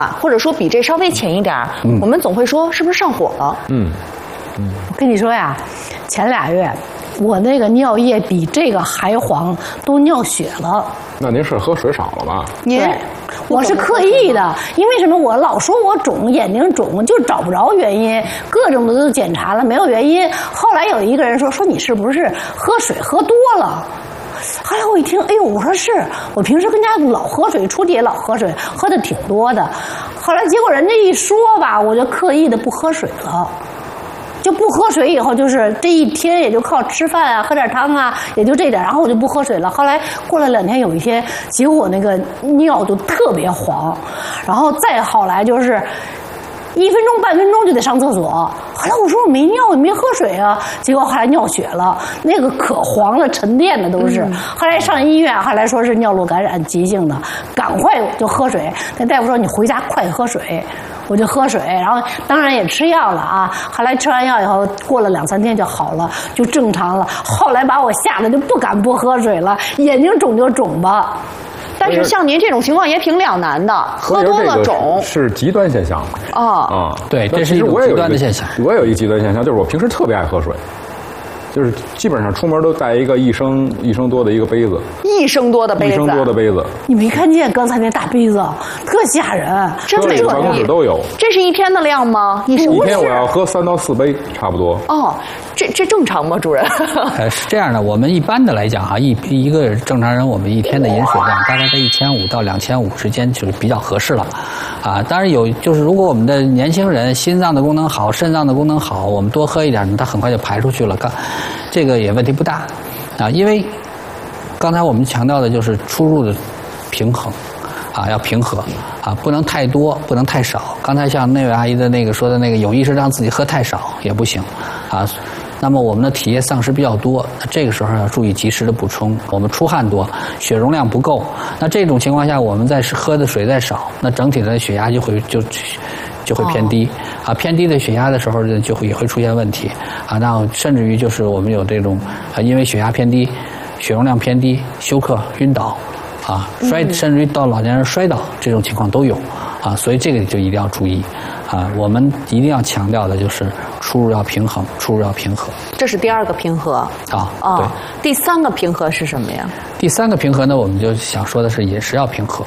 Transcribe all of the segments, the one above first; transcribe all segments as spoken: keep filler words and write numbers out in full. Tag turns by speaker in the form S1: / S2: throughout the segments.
S1: 啊，或者说比这稍微浅一点，嗯、我们总会说是不是上火了？
S2: 嗯嗯，
S3: 我跟你说呀，前俩月我那个尿液比这个还黄，都尿血了。
S2: 那您是喝水少了吧？
S1: 您，
S3: 我是刻意的，因为什么？我老说我肿，眼睛肿，就找不着原因，各种的都检查了，没有原因。后来有一个人说说你是不是喝水喝多了？后来我一听，哎呦，我说是我平时跟家老喝水，出去也老喝水，喝的挺多的。后来结果人家一说吧，我就刻意的不喝水了。就不喝水以后，就是这一天也就靠吃饭啊，喝点汤啊，也就这点，然后我就不喝水了。后来过了两天，有一天，结果那个尿就特别黄，然后再后来就是一分钟半分钟就得上厕所。后来我说我没尿，我没喝水啊，结果后来尿血了，那个可黄了，沉淀的都是。嗯、后来上医院，后来说是尿路感染急性的，赶快就喝水。那大夫说你回家快喝水。我就喝水，然后当然也吃药了啊。后来吃完药以后，过了两三天就好了，就正常了。后来把我吓得就不敢不喝水了，眼睛肿就肿吧。
S1: 但是像您这种情况也挺两难的，喝多了肿
S2: 是极端现象。
S1: 啊
S2: 啊，
S4: 对，这是一种极端的现象。
S2: 我也有一个极端现象，就是我平时特别爱喝水。就是基本上出门都带一个一升一升多的一个杯子，
S1: 一升多的杯子，
S2: 一升多的杯子。
S3: 你没看见刚才那大杯子，特吓人，
S1: 真没
S2: 有。办公室都有。
S1: 这是一天的量吗？
S2: 一一天我要喝三到四杯，差不多。
S1: 哦，这这正常吗，主任？
S4: 呃，是这样的，我们一般的来讲哈，一一个正常人，我们一天的饮水量大概在一千五到两千五之间，就是比较合适了。啊，当然有，就是如果我们的年轻人心脏的功能好，肾脏的功能好，我们多喝一点，它很快就排出去了。刚这个也问题不大，啊，因为刚才我们强调的就是出入的平衡，啊，要平和，啊，不能太多，不能太少。刚才像那位阿姨的那个说的那个，有意识让自己喝太少也不行，啊，那么我们的体液丧失比较多，那这个时候要注意及时的补充。我们出汗多，血容量不够，那这种情况下，我们再喝的水再少，那整体的血压就会就。就会偏低，啊，偏低的血压的时候就会也会出现问题，啊，那甚至于就是我们有这种啊，因为血压偏低，血容量偏低，休克、晕倒，啊，摔，甚至于到老年人摔倒这种情况都有，啊，所以这个就一定要注意，啊，我们一定要强调的就是出入要平衡，出入要平和。
S1: 这是第二个平和
S4: 啊，
S1: 啊，
S4: 对。
S1: 第三个平和是什么呀？
S4: 第三个平和呢，我们就想说的是饮食要平和。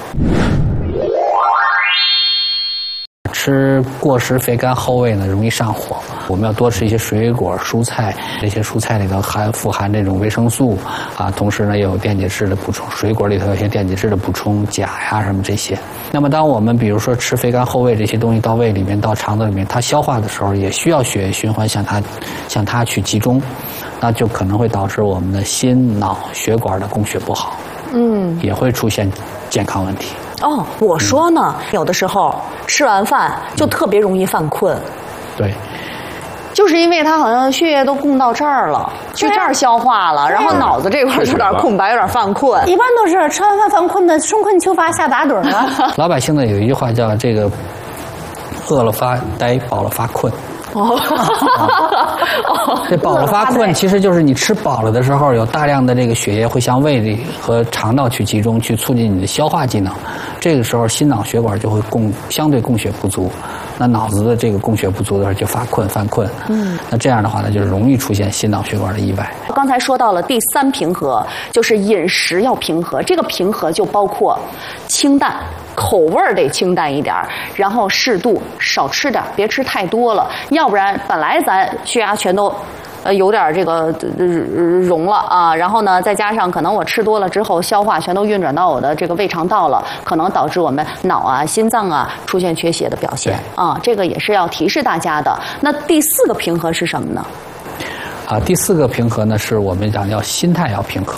S4: 吃过食肥甘厚味呢，容易上火。我们要多吃一些水果、蔬菜，这些蔬菜里头含富含这种维生素啊，同时呢也有电解质的补充。水果里头有一些电解质的补充，钾呀什么这些。那么当我们比如说吃肥甘厚味这些东西到胃里面、到肠子里面，它消化的时候也需要血液循环向它向它去集中，那就可能会导致我们的心脑血管的供血不好，嗯，也会出现健康问题。
S1: 哦，我说呢，嗯、有的时候吃完饭就特别容易犯困。
S4: 对，
S1: 就是因为它好像血液都供到这儿了，去这儿消化了，然后脑子这块有点空白，有点犯困。
S3: 一般都是吃完饭犯困的，春困秋乏夏打盹了。
S4: 老百姓呢有一句话叫这个饿了发呆，饱了发困。哦，这饱了发困其实就是你吃饱了的时候，有大量的这个血液会向胃里和肠道去集中，去促进你的消化机能。这个时候心脑血管就会供相对供血不足，那脑子的这个供血不足的时候就发困犯困。嗯，那这样的话呢，就是容易出现心脑血管的意外。
S1: 刚才说到了第三平和，就是饮食要平和。这个平和就包括清淡。口味儿得清淡一点，然后适度少吃点，别吃太多了，要不然本来咱血压全都呃有点这个呃溶了啊，然后呢再加上可能我吃多了之后消化全都运转到我的这个胃肠道了，可能导致我们脑啊心脏啊出现缺血的表现啊，这个也是要提示大家的。那第四个平和是什么呢？
S4: 啊，第四个平和呢是我们讲要心态要平和。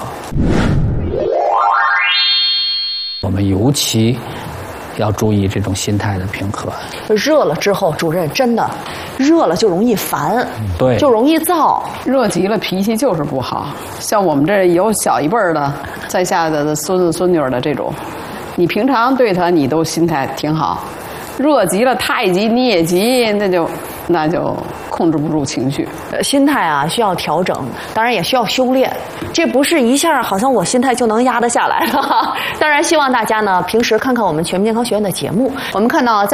S4: 我们尤其要注意这种心态的平和。
S1: 热了之后，主任真的热了就容易烦，
S4: 对，
S1: 就容易躁，
S5: 热极了脾气就是不好。像我们这有小一辈儿的，在下的孙子孙女的这种，你平常对他你都心态挺好，热极了太急你也急，那就那就控制不住情绪。
S1: 呃，心态啊需要调整，当然也需要修炼。这不是一下好像我心态就能压得下来的。当然，希望大家呢平时看看我们全民健康学院的节目，我们看到在。